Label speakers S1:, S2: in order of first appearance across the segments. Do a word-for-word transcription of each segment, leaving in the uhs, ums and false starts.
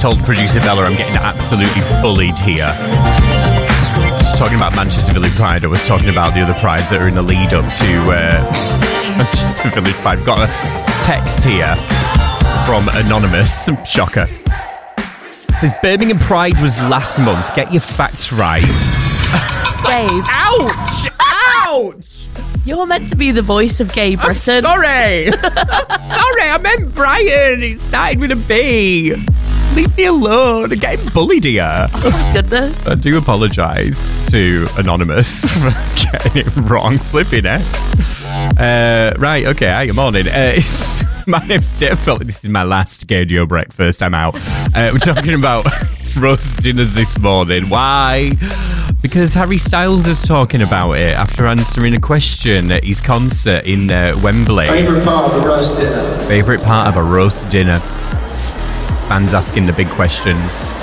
S1: just told producer Bella I'm getting absolutely bullied here. Just talking about Manchester Village Pride. I was talking about the other prides that are in the lead up to uh, Manchester Village Pride. I've got a text here from Anonymous. Shocker. It says Birmingham Pride was last month. Get your facts right.
S2: Gabe.
S1: Ouch! Ouch!
S2: You're meant to be the voice of gay Britain.
S1: I'm sorry. Sorry, I meant Brian. It started with a B. Leave me alone. I'm getting bullied here.
S2: Oh my goodness.
S1: I do apologise to Anonymous for getting it wrong. Flipping it. Uh, right, okay, hi, good morning. Uh, it's, my name's Dave. I felt like this is my last Gadio breakfast. I'm out. Uh, we're talking about roast dinners this morning. Why? Because Harry Styles is talking about it after answering a question at his concert in uh, Wembley.
S3: Favourite part of a roast dinner?
S1: Favourite part of a roast dinner? Fans asking the big questions.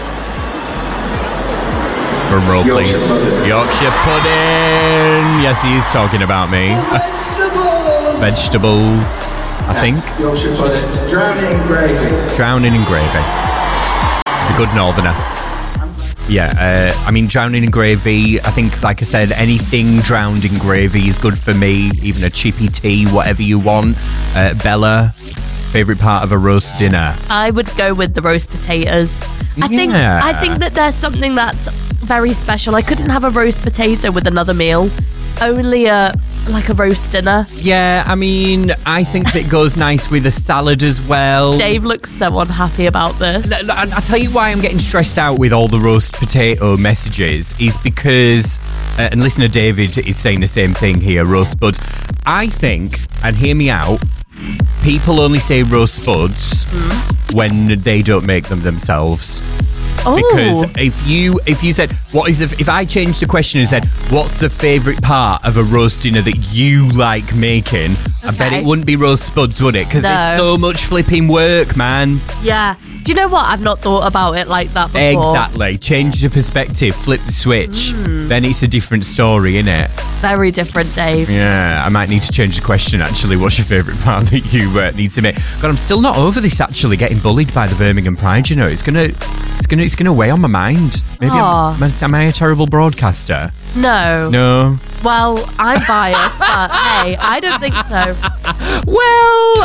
S1: Drum roll, please.
S3: Yorkshire pudding.
S1: Yorkshire pudding. Yes, he is talking about me.
S3: Vegetables.
S1: Vegetables, I think.
S3: Yorkshire pudding. Drowning in gravy.
S1: Drowning in gravy. It's a good northerner. Yeah, uh, I mean, drowning in gravy, I think, like I said, anything drowned in gravy is good for me. Even a chippy tea, whatever you want. Uh, Bella, favourite part of a roast dinner?
S2: I would go with the roast potatoes. I think
S1: Yeah.
S2: I think that there's something that's very special. I couldn't have a roast potato with another meal. Only a like a roast dinner.
S1: Yeah, I mean, I think that goes nice with a salad as well.
S2: Dave looks so unhappy about this.
S1: L- l- I'll tell you why I'm getting stressed out with all the roast potato messages is because, uh, and listener David is saying the same thing here, roast spuds. I think, and hear me out, people only say roast spuds mm. when they don't make them themselves.
S2: Oh.
S1: Because if you if you said what is the if I changed the question and said what's the favourite part of a roast dinner that you like making, okay. I bet it wouldn't be roast spuds, would it? Because
S2: no.
S1: there's so much flipping work, man.
S2: Yeah. Do you know what? I've not thought about it like that before.
S1: Exactly. Change the perspective, flip the switch. Mm. Then it's a different story, innit?
S2: Very different, Dave.
S1: Yeah, I might need to change the question, actually. What's your favourite part that you uh, need to make? God, I'm still not over this, actually, getting bullied by the Birmingham Pride, you know. It's going to it's gonna, it's gonna weigh on my mind. Maybe I'm, am I a terrible broadcaster?
S2: No.
S1: No?
S2: Well, I'm biased, but hey, I don't think so.
S1: Well,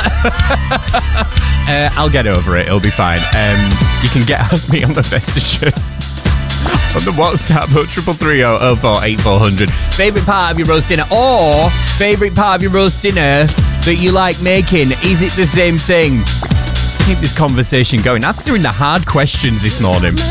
S1: uh, I'll get over it. It'll be fine. Um, you can get at me on the message on the WhatsApp, oh triple three oh oh four eight four hundred. Favourite part of your roast dinner, or favourite part of your roast dinner that you like making? Is it the same thing? Keep this conversation going. Answering the hard questions this morning.